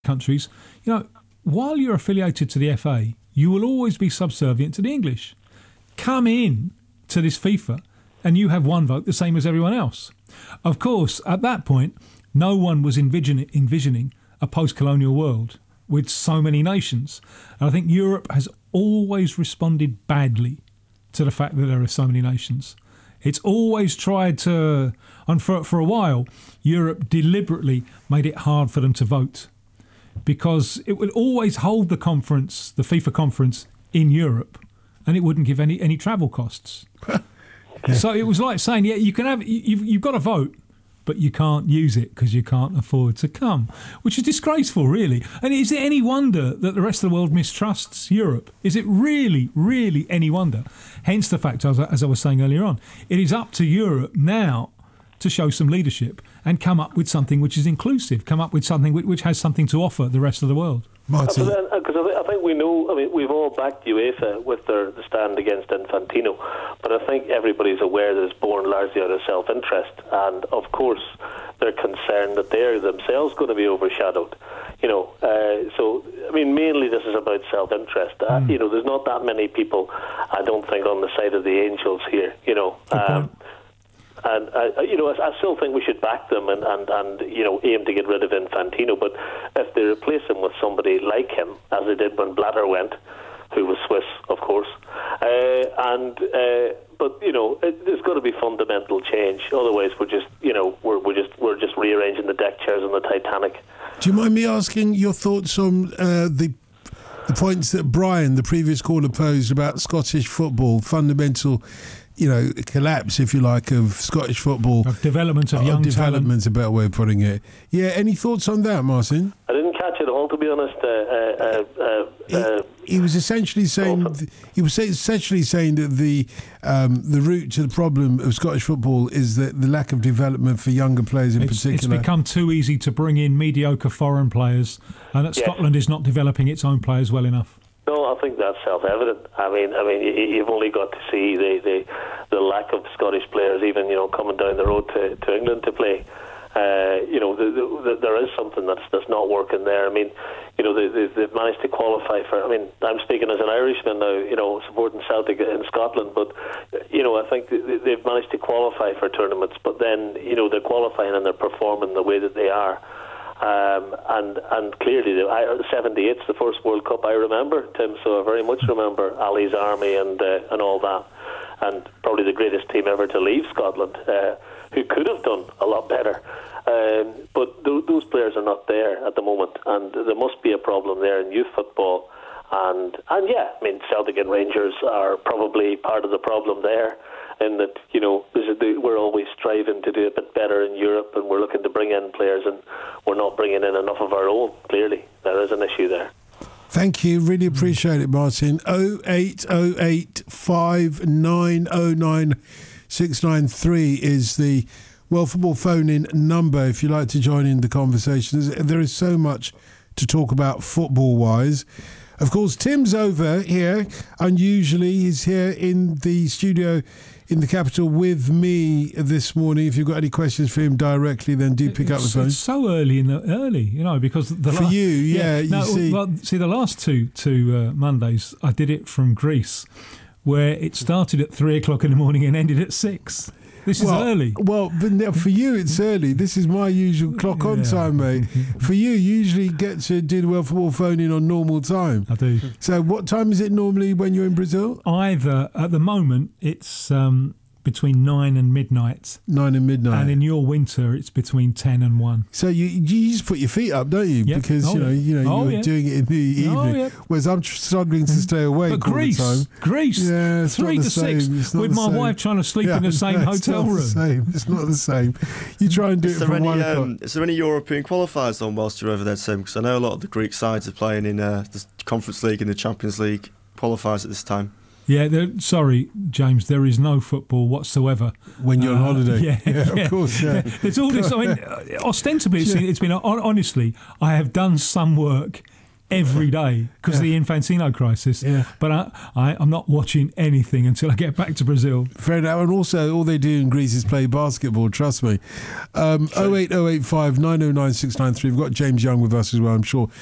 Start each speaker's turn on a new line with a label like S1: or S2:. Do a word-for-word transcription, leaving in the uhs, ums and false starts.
S1: countries, you know, while you're affiliated to the F A, you will always be subservient to the English. Come in to this FIFA and you have one vote, the same as everyone else. Of course, at that point, no one was envision- envisioning a post-colonial world with so many nations. And I think Europe has always responded badly to the fact that there are so many nations. It's always tried to, and for, for a while, Europe deliberately made it hard for them to vote because it would always hold the conference, the FIFA conference, in Europe, and it wouldn't give any, any travel costs. Yeah. So it was like saying, yeah, you can have, you've, you've got to vote, but you can't use it because you can't afford to come, which is disgraceful, really. And is it any wonder that the rest of the world mistrusts Europe? Is it really, really any wonder? Hence the fact, as I, as I was saying earlier on, it is up to Europe now to show some leadership and come up with something which is inclusive, come up with something which, which has something to offer the rest of the world.
S2: Martin. Because I think we know, I mean, we've all backed UEFA with their the stand against Infantino, but I think everybody's aware that it's born largely out of self-interest, and of course they're concerned that they're themselves going to be overshadowed. You know, uh, so, I mean, mainly this is about self-interest. Uh, mm. You know, there's not that many people, I don't think, on the side of the Angels here, you know. Um, And, uh, you know, I, I still think we should back them and, and, and, you know, aim to get rid of Infantino. But if they replace him with somebody like him, as they did when Blatter went, who was Swiss, of course, uh, and uh, but, you know, it, there's got to be fundamental change. Otherwise, we're just, you know, we're, we're just we're just rearranging the deck chairs on the Titanic.
S3: Do you mind me asking your thoughts on uh, the the points that Brian, the previous caller, posed about Scottish football, fundamental, you know, collapse, if you like, of Scottish football.
S1: Of development of, of young
S3: development's
S1: talent.
S3: a better way of putting it. Yeah, any thoughts on that, Martin?
S2: I didn't catch it all, to be honest. Uh, uh, uh,
S3: he,
S2: uh,
S3: he was essentially saying
S2: awesome.
S3: he was essentially saying that the um, the root to the problem of Scottish football is that the lack of development for younger players in
S1: it's,
S3: particular.
S1: It's become too easy to bring in mediocre foreign players, and that
S2: yes.
S1: Scotland is not developing its own players well enough.
S2: No, I think that's self-evident. I mean, I mean, you've only got to see the, the, the lack of Scottish players, even you know, coming down the road to, to England to play. Uh, you know, the, the, the, there is something that's that's not working there. I mean, you know, they, they, they've managed to qualify for. I mean, I'm speaking as an Irishman now. You know, supporting Celtic in Scotland, but you know, I think they've managed to qualify for tournaments. But then, you know, they're qualifying and they're performing the way that they are. Um, and and clearly, the seventy-eight's the first World Cup I remember, Tim. So I very much remember Ali's Army and uh, and all that, and probably the greatest team ever to leave Scotland, uh, who could have done a lot better. Um, but th- those players are not there at the moment, and there must be a problem there in youth football. And and yeah, I mean, Celtic and Rangers are probably part of the problem there. In that, you know, we're always striving to do a bit better in Europe, and we're looking to bring in players, and we're not bringing in enough of our own. Clearly, there is an issue there.
S3: Thank you, really appreciate it, Martin. oh eight oh eight, five nine oh nine, six nine three is the World Football phone-in number if you'd like to join in the conversation. There is so much to talk about football-wise. Of course, Tim's over here. Unusually, he's here in the studio in the capital with me this morning. If you've got any questions for him directly, then do pick
S1: it's,
S3: up the phone.
S1: It's so early in the early, you know, because the
S3: for
S1: la-
S3: you, yeah.
S1: yeah no,
S3: you see,
S1: well, see, the last two two uh, Mondays, I did it from Greece, where it started at three o'clock in the morning and ended at six. This is
S3: well,
S1: early.
S3: Well, but now for you it's early. This is my usual clock on
S1: yeah.
S3: time, mate. For you, you usually get to do the World Football phone in on normal time.
S1: I do.
S3: So what time is it normally when you're in Brazil?
S1: Either, at the moment, it's um, between nine and midnight.
S3: Nine and midnight.
S1: And in your winter, it's between ten and one.
S3: So you you just put your feet up, don't you?
S1: Yep.
S3: Because
S1: oh,
S3: you know
S1: yeah.
S3: you know
S1: oh,
S3: you're
S1: yeah.
S3: doing it in the evening.
S1: Oh, yeah.
S3: Whereas I'm struggling to stay awake
S1: but
S3: all
S1: Greece,
S3: the time.
S1: Greece,
S3: yeah, it's
S1: three
S3: not
S1: to
S3: the same.
S1: six,
S3: It's not
S1: with
S3: the
S1: my
S3: same.
S1: wife trying to sleep
S3: yeah,
S1: in the same
S3: no,
S1: hotel
S3: it's not
S1: room.
S3: The same. It's not the same. You try and do
S4: is
S3: it
S4: there
S3: from
S4: any,
S3: one
S4: um,
S3: o'clock.
S4: Is there any European qualifiers on whilst you're over there, Tim? Because I know a lot of the Greek sides are playing in uh, the Conference League and the Champions League qualifiers at this time.
S1: Yeah, there, sorry, James, there is no football whatsoever.
S3: When you're
S1: uh,
S3: on holiday.
S1: Yeah,
S3: yeah,
S1: yeah.
S3: of course, yeah.
S1: There's all this, I mean, ostensibly, it's, it's been, honestly, I have done some work every day because
S3: Yeah.
S1: of the Infantino crisis.
S3: Yeah.
S1: But I, I, I'm not watching anything until I get back to Brazil.
S3: Fair enough. And also, all they do in Greece is play basketball, trust me. Um, oh eight oh eight five nine oh nine six nine three. We've got James Young with us as well. I'm sure